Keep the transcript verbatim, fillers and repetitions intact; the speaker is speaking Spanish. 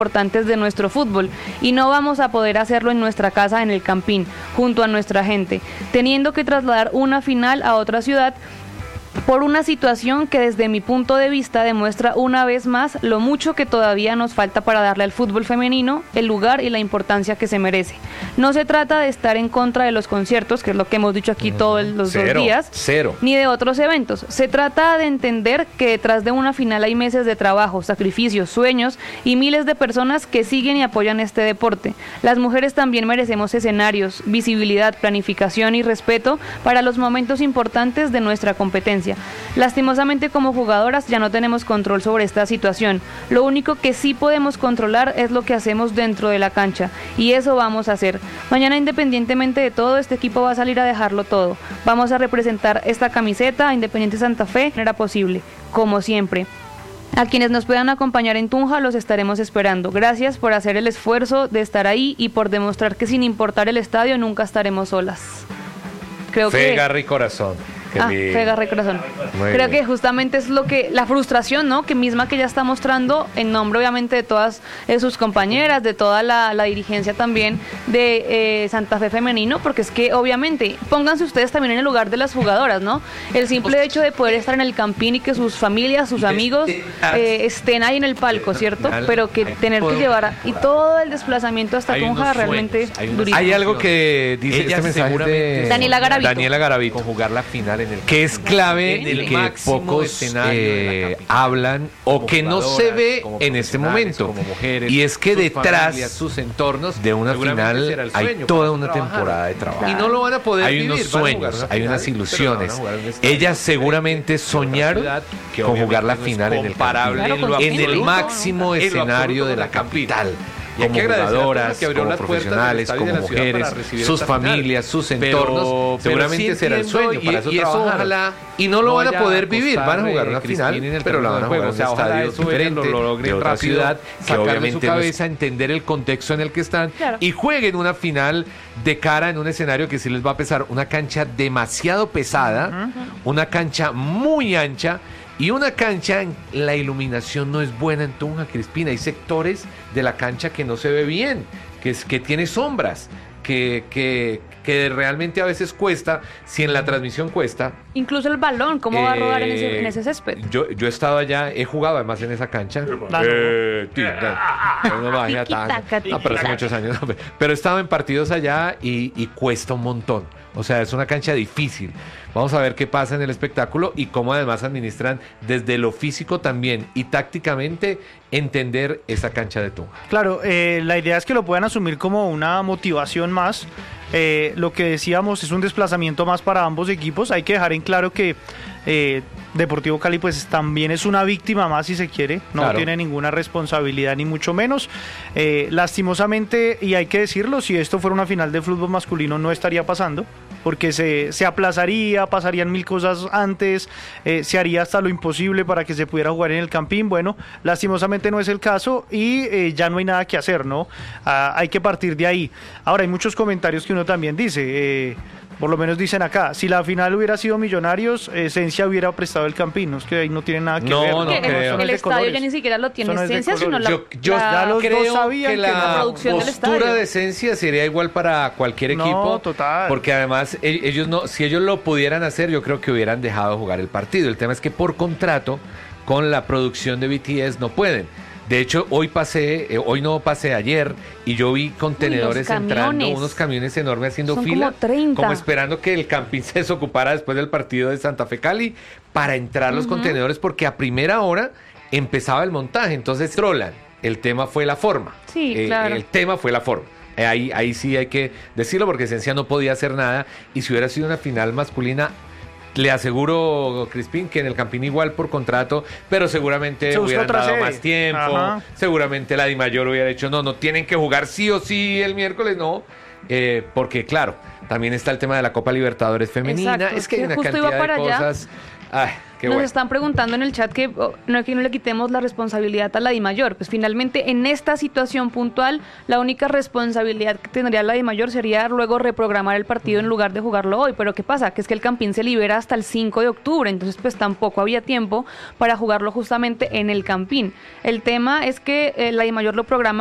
importantes de nuestro fútbol y no vamos a poder hacerlo en nuestra casa en el Campín, junto a nuestra gente, teniendo que trasladar una final a otra ciudad por una situación que desde mi punto de vista demuestra una vez más lo mucho que todavía nos falta para darle al fútbol femenino el lugar y la importancia que se merece. No se trata de estar en contra de los conciertos, que es lo que hemos dicho aquí todos los cero, dos días, cero. ni de otros eventos. Se trata de entender que detrás de una final hay meses de trabajo, sacrificios, sueños y miles de personas que siguen y apoyan este deporte. Las mujeres también merecemos escenarios, visibilidad, planificación y respeto para los momentos importantes de nuestra competencia. Lastimosamente, como jugadoras ya no tenemos control sobre esta situación. Lo único que sí podemos controlar es lo que hacemos dentro de la cancha, y eso vamos a hacer. Mañana, independientemente de todo, este equipo va a salir a dejarlo todo. Vamos a representar esta camiseta a Independiente Santa Fe de manera posible, como siempre. A quienes nos puedan acompañar en Tunja los estaremos esperando. Gracias por hacer el esfuerzo de estar ahí y por demostrar que sin importar el estadio nunca estaremos solas. Creo Fe, que... garra y corazón. Ah, fe, garra y corazón. Muy Creo bien. Que justamente es lo que, la frustración, ¿no? Que misma que ella está mostrando en nombre obviamente de todas eh, sus compañeras, de toda la, la dirigencia también de eh, Santa Fe Femenino, porque es que obviamente, pónganse ustedes también en el lugar de las jugadoras, ¿no? El simple hecho de poder estar en el Campín y que sus familias, sus amigos eh, estén ahí en el palco, ¿cierto? Pero que tener que llevar, a, y todo el desplazamiento hasta Tunja realmente durísimo. Hay algo que dice ella este mensaje de Daniela Garavito. Daniela Garavito. Conjugar la final en el que es clave y que pocos eh, hablan o que no se ve en este momento, como mujeres, y es que detrás familias, sus entornos de una final hay toda una temporada de trabajo y no lo van a poder hay vivir, unos sueños, hay unas ilusiones. Ellas seguramente soñaron con jugar la final en el Campín, en el máximo escenario de la capital. Y como jugadoras, como profesionales, como mujeres, sus familias, sus entornos, pero, seguramente pero sí será el sueño, y, para eso, y eso ojalá, y no lo van a poder vivir, van a jugar una final, pero la van a jugar en un estadio diferente, de otra ciudad, que obviamente su cabeza, entender el contexto en el que están, claro, y jueguen una final de cara en un escenario que sí les va a pesar, una cancha demasiado pesada, uh-huh, una cancha muy ancha, y una cancha, la iluminación no es buena en Tunja, Crispina. Hay sectores de la cancha que no se ve bien, que, es, que tiene sombras, que, que, que realmente a veces cuesta, si en la transmisión cuesta. Incluso el balón, ¿cómo eh, va a rodar en ese, en ese césped? Yo, yo he estado allá, he jugado además en esa cancha. Eh, no, no, vaya tan, no, pero hace muchos años. No, pero he estado en partidos allá y, y cuesta un montón. O sea, es una cancha difícil. Vamos a ver qué pasa en el espectáculo y cómo además administran desde lo físico también y tácticamente entender esa cancha de Tunja. Claro, eh, la idea es que lo puedan asumir como una motivación más. Eh, lo que decíamos es un desplazamiento más para ambos equipos. Hay que dejar en claro que eh, Deportivo Cali pues también es una víctima más, si se quiere, no claro, tiene ninguna responsabilidad ni mucho menos. Eh, lastimosamente, y hay que decirlo, si esto fuera una final de fútbol masculino no estaría pasando, porque se, se aplazaría, pasarían mil cosas antes, eh, se haría hasta lo imposible para que se pudiera jugar en el Campín. Bueno, lastimosamente no es el caso y eh, ya no hay nada que hacer, ¿no? Ah, hay que partir de ahí. Ahora, hay muchos comentarios que uno también dice, eh, por lo menos dicen acá, si la final hubiera sido Millonarios, Esencia hubiera prestado el Campín, no es que ahí no tiene nada que no, ver. No, no creo. El estadio ya ni siquiera lo tiene no Esencia, sino la, yo, yo la, los creo sabían que la, que la producción del estadio. postura de Esencia sería igual para cualquier equipo, no, total, porque además ellos no, si ellos lo pudieran hacer, yo creo que hubieran dejado jugar el partido. El tema es que por contrato con la producción de B T S no pueden. De hecho, hoy pasé, eh, hoy no pasé ayer, y yo vi contenedores Uy, entrando, unos camiones enormes haciendo Son fila, como treinta, como esperando que el Campín se desocupara después del partido de Santa Fe Cali para entrar los uh-huh, contenedores, porque a primera hora empezaba el montaje, entonces trolan. El tema fue la forma. Sí, eh, claro. El tema fue la forma. Eh, ahí, ahí sí hay que decirlo, porque Esencia no podía hacer nada, y si hubiera sido una final masculina, le aseguro, Crispín, que en el Campín igual por contrato, pero seguramente hubieran dado serie. más tiempo. Ajá. Seguramente la Dimayor hubiera dicho, no, no tienen que jugar sí o sí el miércoles, no. Eh, porque claro, también está el tema de la Copa Libertadores femenina. Exacto. Es que hay una Justo cantidad iba para de allá. cosas. Ay, Qué Nos bueno. están preguntando en el chat que oh, no es que no le quitemos la responsabilidad a la DIMAYOR. Pues finalmente en esta situación puntual, la única responsabilidad que tendría la DIMAYOR sería luego reprogramar el partido en lugar de jugarlo hoy. Pero ¿qué pasa? Que es que el Campín se libera hasta el cinco de octubre, entonces pues tampoco había tiempo para jugarlo justamente en el Campín. El tema es que eh, la DIMAYOR lo programa